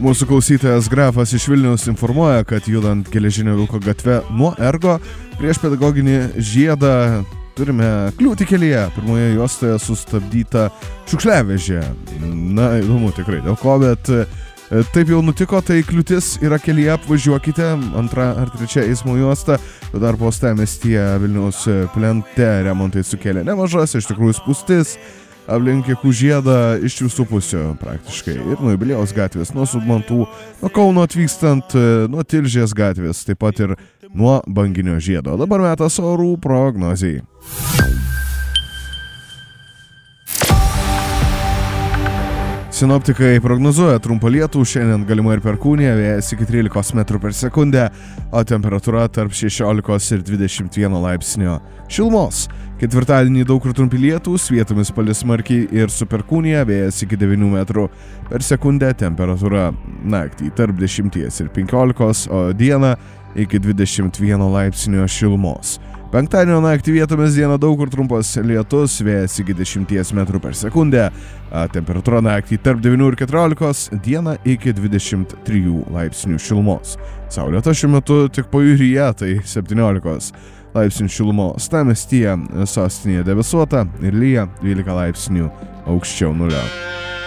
Mūsų klausytojas Grafas iš Vilniaus informuoja, kad judant Geležinio vilko gatve nuo Ergo prieš pedagoginį žiedą turime kliūtį kelyje. Pirmoje juostoje sustabdyta šiukšliavežė. Na, įdomu tikrai, dėl ko, bet taip jau nutiko, tai kliūtis yra kelyje, apvažiuokite, antra ar trečia eismo juosta, bet dar uostamiestyje Vilniaus plente remontai sukėlė nemažas, iš tikrųjų spūstis, aplink Jakų žiedą iš visų pusių praktiškai. Ir nuo Jubiliejaus gatvės, nuo Sudmantų, nuo Kauno atvykstant, nuo Tilžės gatvės, taip pat ir nuo Banginio žiedo. Dabar metas orų prognozijai. Sinoptikai prognozuoja trumpą lietų, šiandien galima ir perkūnija, vėjas iki 13 metrų per sekundę, o temperatūra tarp 16 ir 21 laipsnio šilumos. Ketvirtadienį daug kur trumpi lietūs, vietomis palis smarkiai ir su perkūnija, vėjas iki 9 metrų per sekundę, temperatūra naktį tarp 10 ir 15, o dieną iki 21 laipsnio šilumos. Penktadienio naktį vietomis dieną daug kur trumpas lietus, vėjas iki 10 metrų per sekundę, temperatūra naktį tarp 9 ir 14, dieną iki 23 laipsnių šilumos. Saulėta šiuo metu tik pajūryje, tai 17 laipsnių šilumos. Uostamiestyje sostinėje debesuota ir lyja 12 laipsnių aukščiau nulio.